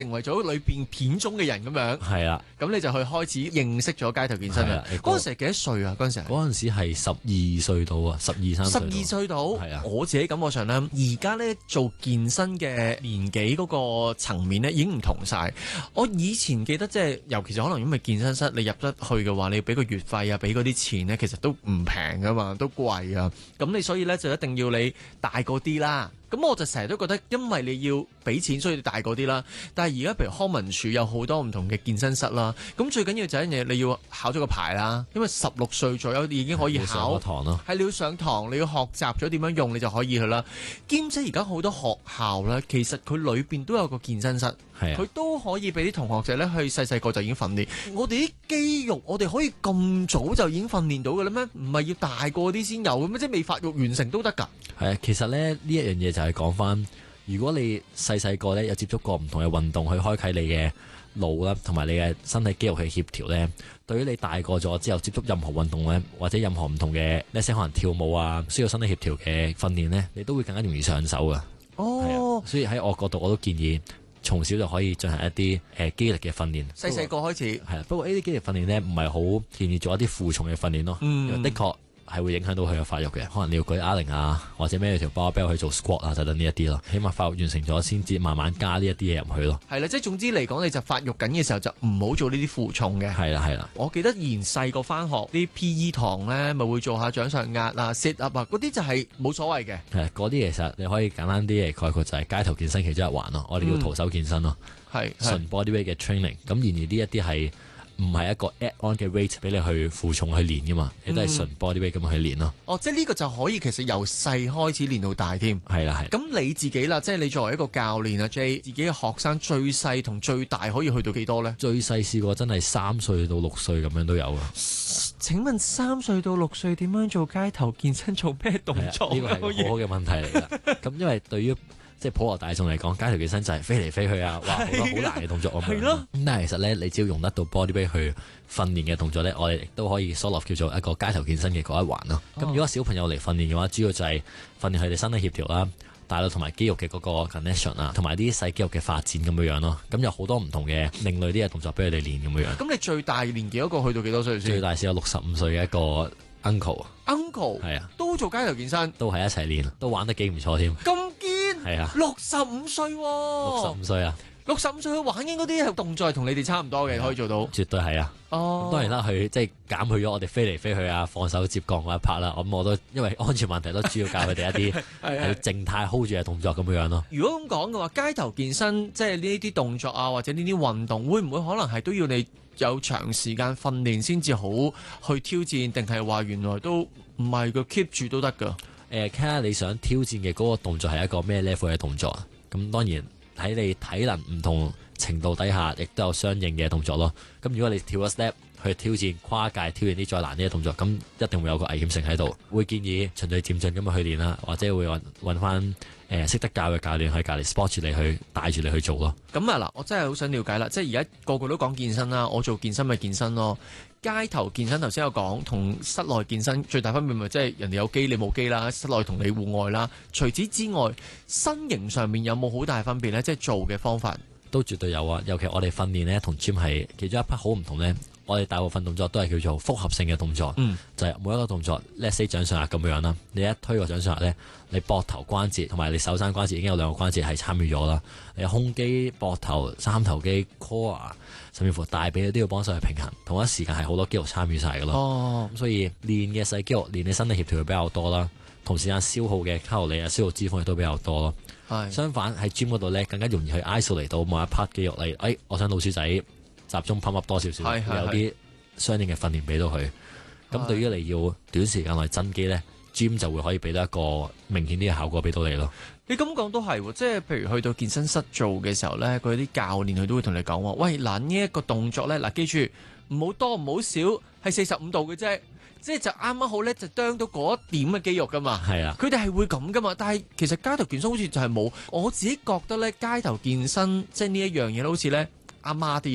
成為咗裏邊片中嘅人咁樣。 係啦， 咁你就去開始認識咗街頭健身啦。嗰陣時係幾多歲啊？嗰陣時嗰陣時係12歲到啊，12、13歲。 12歲到， 係啊。 我自己感覺上咧，而家咧做健身嘅年紀嗰個層面咧已經唔同晒。我以前記得即係，尤其是可能因為健身室你入得去嘅話，你要俾個月費啊，俾嗰啲錢咧，其實都唔平噶嘛，都貴啊。咁你所以咧就一定要你大個啲啦。咁我就成日都覺得，因為你要俾錢，所以你大個啲啦。但係而家譬如康文署有好多唔同嘅健身室啦，咁最緊要就係一樣嘢，你要考咗個牌啦。因為16歲左右已經可以考堂咯， 係你要上堂，你要學習咗點樣用，你就可以去啦。兼且而家好多學校咧，其實佢裏邊都有個健身室，佢都可以俾啲同學仔咧去細細個就已經訓練。我哋啲肌肉，我哋可以咁早就已經訓練到嘅啦咩？唔係要大個啲先有嘅咩？即係未發育完成都得㗎。 係啊，其實咧呢一樣嘢就係講翻，如果你細細個咧有接觸過唔同嘅運動去開啟你嘅腦啦，同埋你嘅身體肌肉去協調咧，對於你大個咗之後接觸任何運動咧，或者任何唔同嘅呢些可能跳舞啊，需要身體協調嘅訓練咧，你都會更加容易上手噶。 哦， 所以喺我角度我都建議從小就可以進行一啲肌力嘅訓練， 細個開始係啦。不過呢啲肌力訓練咧唔係好建議做一啲負重嘅訓練咯，因為的確係會影響到佢嘅發育嘅，可能你要舉啞鈴啊，或者孭條 barbell 去做 squat 啊，就等呢一啲咯。起碼發育完成咗先至慢慢加呢一啲嘢入去咯。 係啦，即係總之嚟講，你就發育緊嘅時候就唔好做呢啲負重嘅。 係啦係啦。 我記得以前細個翻學啲 PE 堂咧，咪會做下掌上壓啊、sit up 啊，嗰啲就係冇所謂嘅。 係嗰啲其實你可以簡單啲嚟概括就係街頭健身其中一環咯。我哋叫徒手健身咯，係純 bodyweight 嘅 training。咁然而呢一啲係唔係一個 add-on 嘅 weight 俾你去負重去練噶嘛？你都係純 bodyweight 咁去練咯。 哦，即係呢個就可以其實由細開始練到大添。 係啦係。 咁你自己啦，即係你作為一個教練啊 J， 自己嘅學生最細同最大可以去到幾多呢？ 最細試過真係3歲到6歲咁樣都有啊。 請問3歲到6歲點樣做街頭健身？做咩動作？ 呢個係好好嘅問題嚟㗎。咁因為對於即係普羅大眾嚟講，街頭健身就係飛嚟飛去啊，哇好多好難嘅動作咁樣。係咯。咁但係其實咧，你只要用得到 bodyweight 去訓練嘅動作咧，我哋亦都可以 sort of 叫做一個街頭健身嘅嗰一環咯。咁如果小朋友嚟訓練嘅話，主要就係訓練佢哋身體協調啦、大腦同埋肌肉嘅嗰個 connection 啊，同埋啲細肌肉嘅發展咁樣咯。咁有好多唔同嘅另類啲嘅動作俾佢哋練咁樣。咁你最大年紀嗰個去到幾多歲先？ 最大試有65歲嘅一個 uncle。 係啊，都做街頭健身， 都係一齊練，都玩得幾唔錯添。 咁堅係啊 ，65歲喎 ，65歲啊 ，65歲去玩緊嗰啲動作係同你哋差唔多嘅，可以做到， 絕對係啊。 哦， 當然啦，佢即係減去咗我哋飛嚟飛去啊，放手接槓嗰一 part 啦。咁我都因為安全問題，都主要教佢哋一啲係靜態 hold 住嘅動作咁樣咯。 如果咁講嘅話，街頭健身即係呢啲動作啊，或者呢啲運動，會唔會可能係都要你有長時間訓練先至好去挑戰，定係話原來都唔係個 keep 住都得㗎？ 睇下你想挑戰嘅嗰個動作係一個咩 level 嘅動作啊？咁當然喺你體能唔同程度底下，亦都有相應嘅動作咯。咁如果你跳一 step 去挑戰跨界挑戰啲再難啲嘅動作，咁一定會有個危險性喺度。會建議循序漸進咁去練啦，或者會揾翻識得教嘅教練去隔離 support 住你，去帶住你去做咯。 咁啊嗱，我真係好想了解啦，即係而家個個都講健身啦，我做健身咪健身咯。街頭健身頭先有講，同室內健身最大分別咪即係人哋有機你冇機啦，室內同你戶外啦。除此之外，身形上面有冇好大分別呢？即係做嘅方法都絕對有啊。尤其我哋訓練呢，同 gym 係其中一 part 好唔同呢。我哋大部分動作都係叫做複合性嘅動作，就係每一個動作 let's say 掌上壓咁樣啦。你一推個掌上壓呢，你膊頭關節同埋你手踭關節已經有兩個關節係參與咗啦。你胸肌、膊頭、三頭肌、core，甚至乎大髀都要幫手去平衡，同一時間係好多肌肉參與晒㗎咯。咁所以練嘅細肌肉，練你身體協調會比較多啦。同時間消耗嘅卡路里啊、消耗脂肪亦都比較多咯。相反喺 gym 嗰度呢，更加容易去 isolate 到某一 part 肌肉，例如我想老鼠仔集中 pump up 多少少，有啲相應嘅訓練俾到佢。咁對於你要短時間內增肌呢， gym 就會可以俾到一個明顯啲嘅效果俾到你咯。 你咁講都係，即係譬如去到健身室做嘅時候呢，佢啲教練佢都會同你講話，喂，嗱呢一個動作呢，嗱記住唔好多唔好少，係45度嘅啫，即係就啱啱好呢，就啄到嗰一點嘅肌肉噶嘛。係啊，佢哋係會咁噶嘛。但係其實街頭健身好似就係冇，我自己覺得呢，街頭健身即係呢一樣嘢好似呢，阿媽啲啊。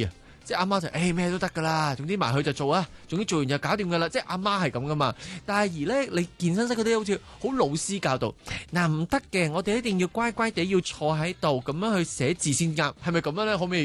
即係阿媽就咩都得㗎啦，總之埋去就做啊，總之做完就搞掂㗎啦。即係阿媽係咁㗎嘛。但係而咧，你健身室嗰啲好似好老師教導，嗱唔得嘅，我哋一定要乖乖地要坐喺度咁樣去寫字先啱，係咪咁樣咧？可唔可以